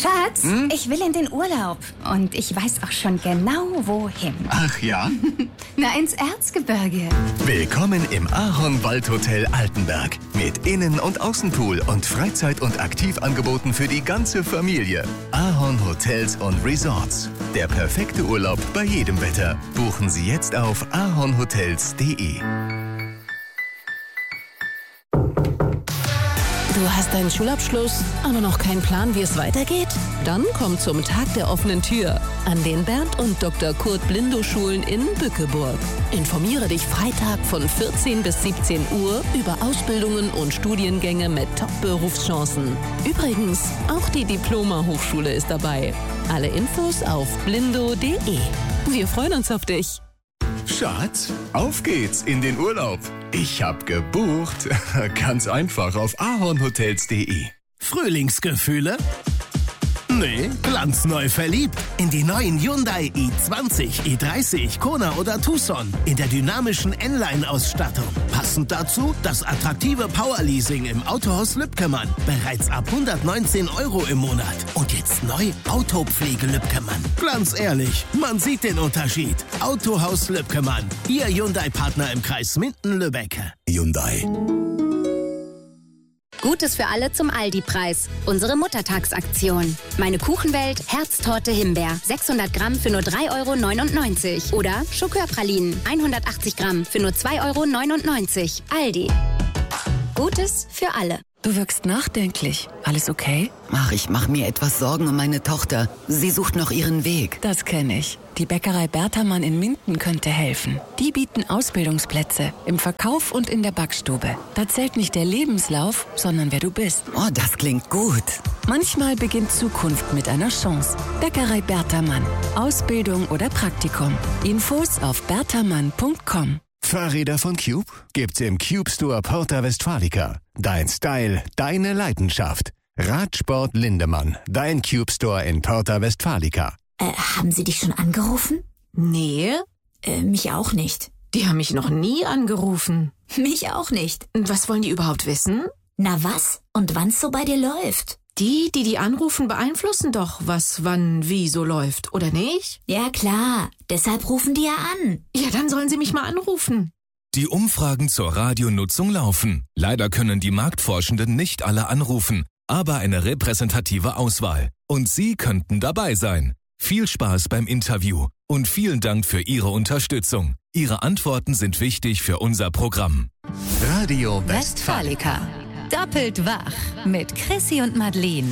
Schatz, ich will in den Urlaub. Und ich weiß auch schon genau, wohin. Ach ja? Na, ins Erzgebirge. Willkommen im Ahorn-Waldhotel Altenberg. Mit Innen- und Außenpool und Freizeit- und Aktivangeboten für die ganze Familie. Ahorn Hotels und Resorts. Der perfekte Urlaub bei jedem Wetter. Buchen Sie jetzt auf ahornhotels.de. Du hast deinen Schulabschluss, aber noch keinen Plan, wie es weitergeht? Dann komm zum Tag der offenen Tür an den Bernd und Dr. Kurt Blindow-Schulen in Bückeburg. Informiere dich Freitag von 14 bis 17 Uhr über Ausbildungen und Studiengänge mit Top-Berufschancen. Übrigens, auch die Diploma-Hochschule ist dabei. Alle Infos auf blindo.de. Wir freuen uns auf dich. Schatz, auf geht's in den Urlaub. Ich hab gebucht. Ganz einfach auf ahornhotels.de. Frühlingsgefühle? Nee, glanzneu verliebt. In die neuen Hyundai i20, i30, Kona oder Tucson. In der dynamischen N-Line-Ausstattung. Passend dazu das attraktive Powerleasing im Autohaus Lübkemann. Bereits ab 119 € im Monat. Und jetzt neu Autopflege Lübkemann. Ganz ehrlich, man sieht den Unterschied. Autohaus Lübkemann. Ihr Hyundai-Partner im Kreis Minden-Lübbecke. Hyundai. Gutes für alle zum Aldi-Preis. Unsere Muttertagsaktion. Meine Kuchenwelt, Herztorte Himbeer. 600 Gramm für nur 3,99 €. Oder Schokörpralinen, 180 Gramm für nur 2,99 €. Aldi. Gutes für alle. Du wirkst nachdenklich. Alles okay? Ach, ich mache mir etwas Sorgen um meine Tochter. Sie sucht noch ihren Weg. Das kenne ich. Die Bäckerei Bertermann in Minden könnte helfen. Die bieten Ausbildungsplätze im Verkauf und in der Backstube. Da zählt nicht der Lebenslauf, sondern wer du bist. Oh, das klingt gut. Manchmal beginnt Zukunft mit einer Chance. Bäckerei Bertermann. Ausbildung oder Praktikum. Infos auf bertermann.com. Fahrräder von Cube gibt's im Cube Store Porta Westfalica. Dein Style, deine Leidenschaft. Radsport Lindemann, dein Cube Store in Porta Westfalica. Haben Sie dich schon angerufen? Nee. Mich auch nicht. Die haben mich noch nie angerufen. Mich auch nicht. Was wollen die überhaupt wissen? Na was? Und wann's so bei dir läuft? Die anrufen, beeinflussen doch, was, wann, wie so läuft, oder nicht? Ja klar, deshalb rufen die ja an. Ja, dann sollen sie mich mal anrufen. Die Umfragen zur Radionutzung laufen. Leider können die Marktforschenden nicht alle anrufen, aber eine repräsentative Auswahl. Und Sie könnten dabei sein. Viel Spaß beim Interview und vielen Dank für Ihre Unterstützung. Ihre Antworten sind wichtig für unser Programm. Radio Westfalica. Doppelt wach mit Chrissy und Madeleine.